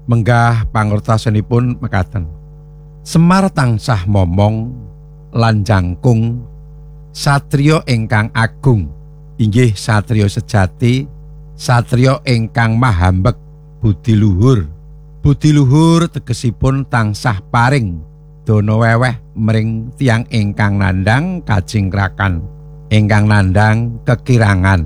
Menggah pangurtosanipun mekaten. Semar tansah momong lan jangkung satriya ingkang agung, inggih satriya sejati, satriya ingkang mahambek budi luhur. Budi luhur tegesipun tansah paring dana weweh mring tiyang ingkang nandhang kajingkrakan, ingkang nandhang kekirangan,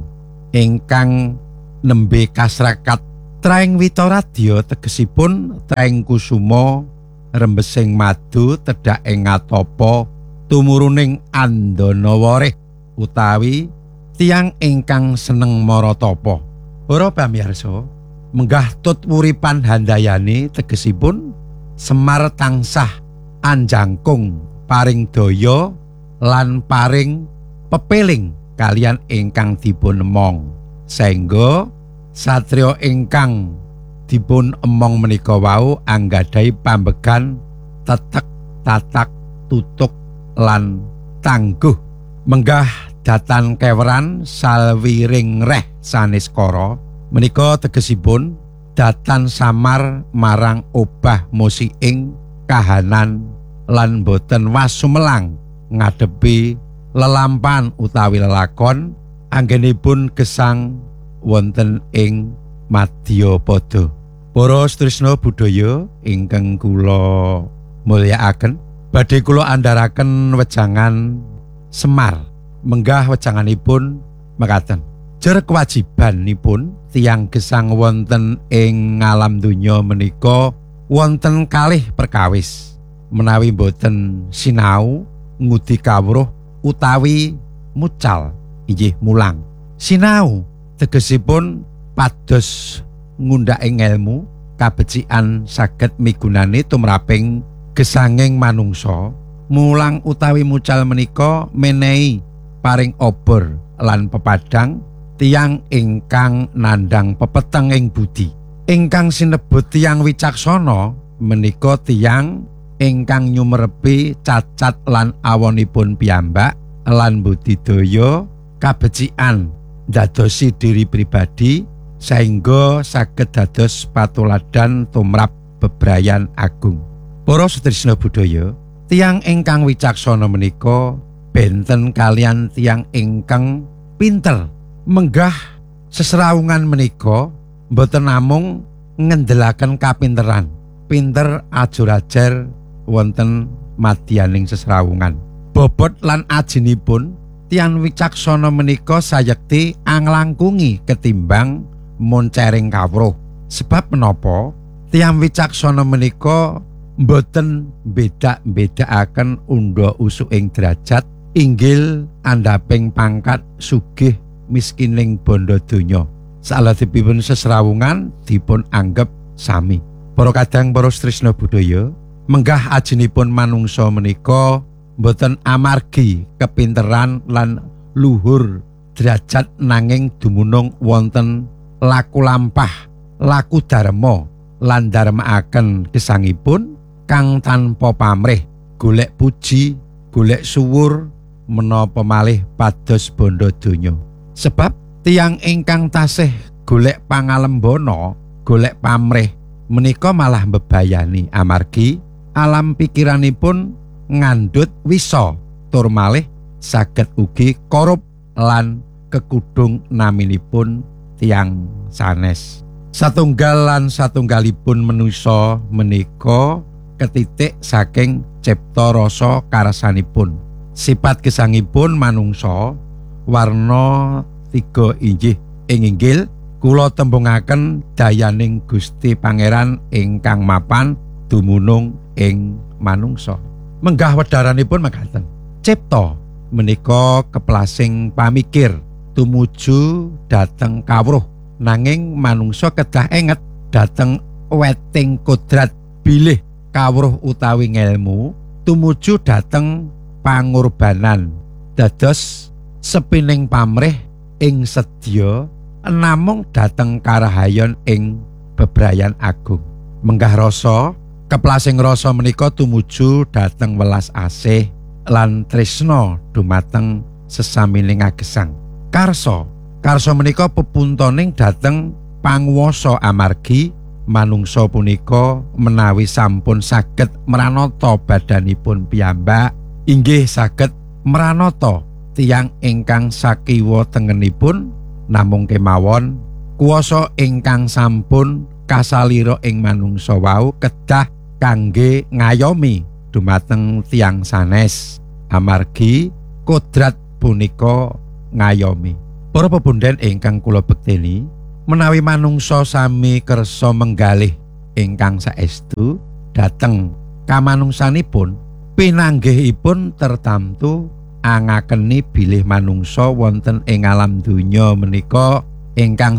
ingkang nembe kasrakat. Traing Witaradya tegesipun traing kusuma rembesing madu tedhak ing ngatapa tumuruning andana-warih utawi tiyang ingkang seneng maratapa. Para pamirsa, menggah tut wuripan handayani tegesipun Semar tansah anjangkung paring daya lan paring pepeling kalian ingkang dipun emong, saengga satriya ingkang dipun emong menika wau anggadhahi pambegan tetek, tatak, tutuk lan tangguh. Menggah datan keweran salwiring reh saniskara menika tegesipun datan samar marang obah musiing kahanan lan boten wasumelang ngadepi lelampan utawi lelakon anggenipun gesang wonten ing Madyapada. Para stresna budaya ingkang kula mulyakaken, badhe kula andharaken wejangan Semar. Menggah wejanganipun mekaten. Jer kewajibanipun tiyang gesang wonten ing alam donya menika wonten kalih perkawis. Menawi boten sinau, ngudi kawruh utawi mucal, inggih mulang. Sinau tegesipun pados ngundhake ilmu, kabecikan saged migunani tumraping gesanging manungsa. Mulang utawi mucal menika menehi paring obor lan pepadang tiyang ingkang nandhang pepeteng ing budi. Ingkang sinebut tiyang wicaksana menika tiyang ingkang nyumerepi cacat lan awonipun piyambak lan budidaya kabecikan dadosi diri pribadi saengga saged dados patuladan tumrap bebrayan agung. Para setrisna budaya, tiyang ingkang wicaksana menika benten kalian tiyang ingkang pinter. Menggah sesrawungan menika boten namung ngendhelaken kapinteran, pinter ajur-ajar wonten madyaning sesrawungan. Bobot lan ajinipun tiyang wicaksana menika sayekti anglangkungi ketimbang moncering kawruh. Sebab menapa tiyang wicaksana menika boten beda-bedakaken undha usuking derajat, inggil andhaping pangkat, sugih miskining bondo donya. Salebetipun sesrawungan dipun anggep sami. Para kadang para stresna budaya, menggah ajinipun manungsa menika boten amargi kepinteran lan luhur derajat, nanging dumunung wonten laku lampah, laku dharma lan dharmaaken gesangipun kang tanpa pamrih, golek puji, golek suwur menapa malih pados bondo donya. Sebab tiyang ingkang tasih golek pangalembana, golek pamrih menika malah mbebayani amargi alam pikiranipun ngandhut wisa, tur malih saged ugi korup lan kekudung naminipun tiyang sanes. Satunggal lan satunggalipun manusa menika ketitik saking cipta rasa karsanipun. Sipat gesangipun manungsa warna 3 inggih inggil kula tembungaken dayaning Gusti Pangeran ingkang mapan dumunung ing manungsa. Menggah wedharanipun mekaten. Cipta menika keplasing pamikir tumuju dhateng kawruh, nanging manungsa kedah enget dhateng weting kodrat bilih kawruh utawi ngelmu tumuju dhateng pangorbanan. Dados sepining pamrih ing sedya namung dhateng karahayon ing bebrayan agung. Menggah rasa keplasing rasa menika tumuju dhateng welas asih lan tresna dumateng sesamining agesang. Karsa menika pepuntoning dhateng panguwasa amargi manungsa punika menawi sampun saged mranata badanipun piyambak inggih saged mranata tiyang ingkang sakiwa tengenipun, namung kemawon kuwasa ingkang sampun kasalira ing manungsa wau kedah kangge ngayomi dumateng tiyang sanes amargi kodrat punika ngayomi. Para pepundhen ingkang kula bekteni, menawi manungsa sami kersa menggalih ingkang saestu dhateng kamanungsanipun, pinanggihipun tertamtu angakeni bilih manungsa wonten ing alam donya menika ingkang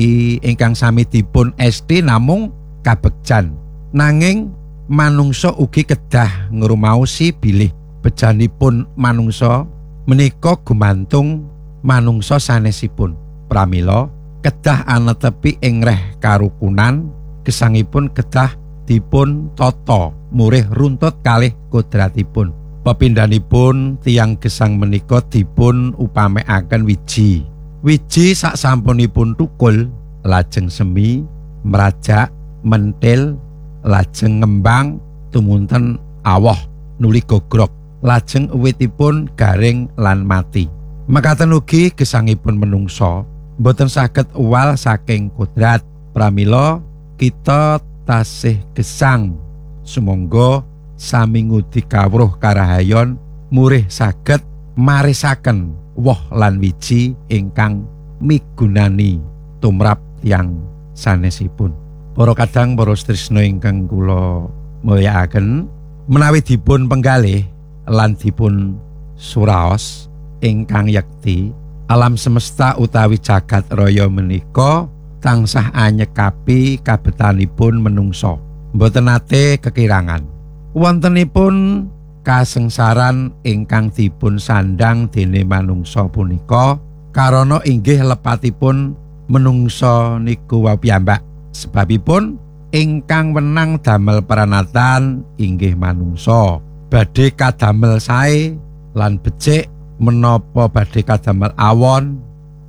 sami dipun esti namung kabegjan. Nanging manungsa ugi kedah ngrumaosi bilih bejanipun manungsa menika gumantung manungsa sanesipun. Pramila kedah anetepi ing reh karukunan, gesangipun kedah dipun tata murih runtut kalih kodratipun. Pepindhanipun tiyang gesang menika dipun upamekaken wiji. Wiji sak sampunipun tukul lajeng semi, mrajak, mentil, lajeng ngembang tumunten awoh nuli gogrok, lajeng uwitipun garing lan mati. Mekaten ugi gesangipun menungsa boten saged uwal saking kodrat. Pramila kita tasih gesang sumangga sami ngudi kawruh karahayon murih saged marisaken woh lan wiji ingkang migunani tumrap tiyang sanesipun. Para kadang para tresna ingkang kula mulyakaken, menawi dipun penggalih lan dipun suraos ingkang yekti, alam semesta utawi jagat raya menika tansah anyekapi kabetanipun menungsa, mboten nate kekirangan. Wontenipun kasengsaran ingkang dipun sandang dene manungsa punika karana inggih lepatipun menungsa niku wau piyambak. Sebabipun ingkang wenang damel pranatan inggih manungsa, badhe kadamel sae lan becik menapa badhe kadamel awon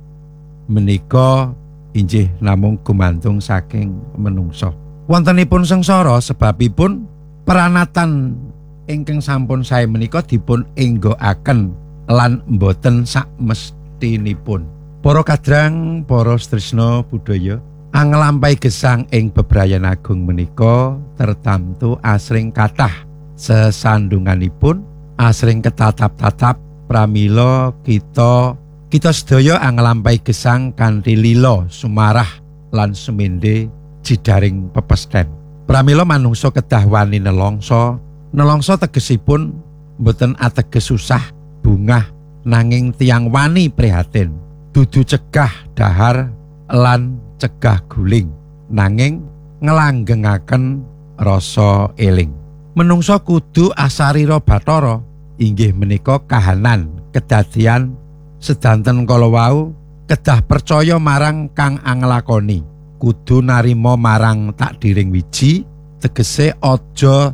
menika inggih namung gumantung saking menungsa. Wontenipun sengsara sebabipun pranatan ingkang sampun sae menika dipun enggokaken lan mboten sakmestinipun. Para kadrang, para tresna budaya, anglampahi gesang ing bebrayan agung menika tertamtu asring kathah sesandunganipun, asring ketatap-tatap. Pramila kita sedaya anglampahi gesang kanthi lila sumarah lan sumende jidaring pepesthen. Pramila manungsa kedah wani nelongso. Nelongso tegesipun mboten ateges susah bungah, nanging tiyang wani prihatin. Dudu cegah dahar lan cegah guling, nanging ngelanggengaken rasa eling. Menungsa kudu asarira bathara, inggih menika kahanan kedadian sedanten kala wau kedah percaya marang kang anglakoni, kudu narima marang takdiring wiji, tegese aja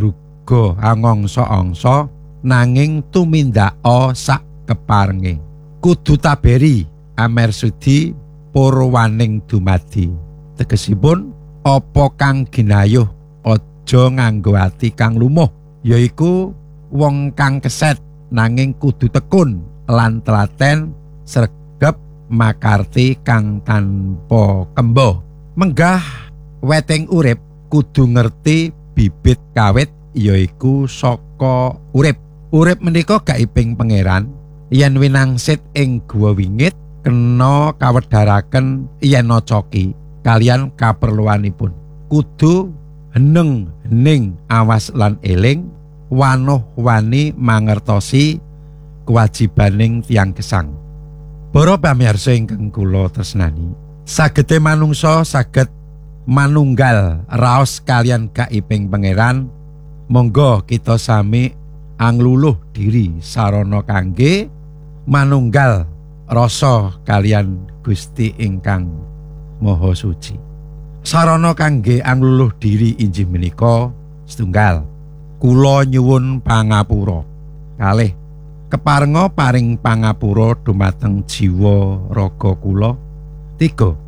duruga angangsa-angsa nanging tumindaka sak keparenge. Kudu taberi amersudi purwaning dumadi, tegesipun apa kang ginayuh aja nganggo ati kang lumuh, yaiku wong kang keset nanging kudu tekun lan telaten sregep makarti kang tanpa kembo. Menggah weting urip kudu ngerti bibit kawit yaiku saka urip. Urip menika gaiping pangeran, yen winangsit ing guwa wingit kena kawedharaken yen coki kalian kaperluanipun. Kudu heneng-hening awas lan eling, wanuh wani mangertosi kewajibaning tiyang gesang. Para pamirsa ingkang kula tresnani, sagete manungsa saged manunggal raos kalian gaiping pangeran. Monggo kita sami angluluh diri sarana kangge manunggal rasa kalian Gusti ingkang Maha Suci. Sarana kangge angluluh diri injih menika setunggal, kula nyuwun pangapura. Kalih, keparenga paring pangapura dumateng jiwa raga kula. 3,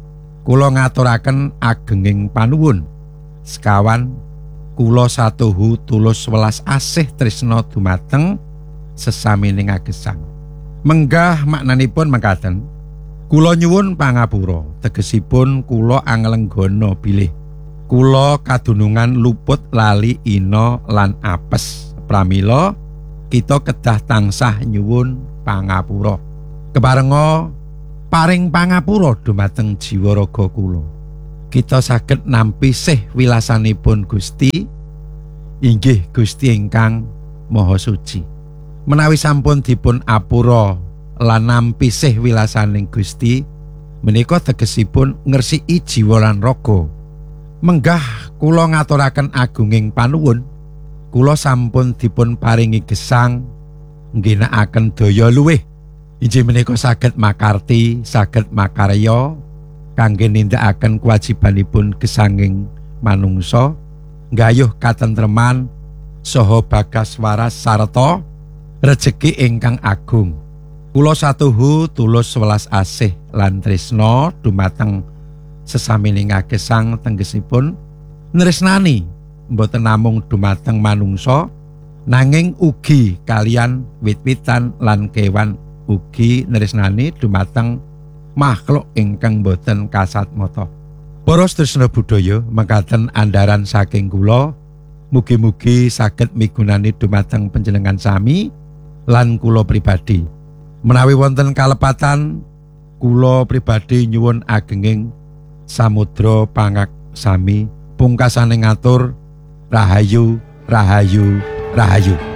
kula ngaturaken agenging panuwun. Sekawan, kula satuhu tulus welas asih tresna dumateng sesamining agesang. Menggah maknanipun mekaten, kula nyuwun pangapura, tegesipun kula anglenggana bilih. Kula kadunungan luput lali ina lan apes. Pramila kita kedah tansah nyuwun pangapura. Keparenga paring pangapura dumateng jiwa raga kula. Kita saged nampi sih wilasanipun Gusti, inggih Gusti ingkang Maha Suci. Menawi sampun dipun apura lan nampi sih wilasaning Gusti, menika tegesipun ngresiki jiwa lan raga. Menggah kula ngaturaken agunging panuwun, kula sampun dipun paringi gesang ngginakaken daya luwih. Inggih menika saged makarti, saged makarya kangge nindakaken kewajibanipun gesanging manungsa, nggayuh katentreman saha bagas waras sarta rejeki ingkang agung. Kula satuhu tulus welas asih lan tresna dumateng sesamining agesang tenggesipun nresnani mboten namung dumateng manungsa nanging ugi kalian wit-witan lan kewan, ugi nresnani dumateng makhluk ingkang boten kasatmata. Para tresna budaya mekaten andharan saking kula, mugi-mugi saged migunani dumateng panjenengan sami lan kula pribadi. Menawi wonten kalepatan, kula pribadi nyuwun agenging samudra pangaksami pungkasane ngatur rahayu, rahayu, rahayu.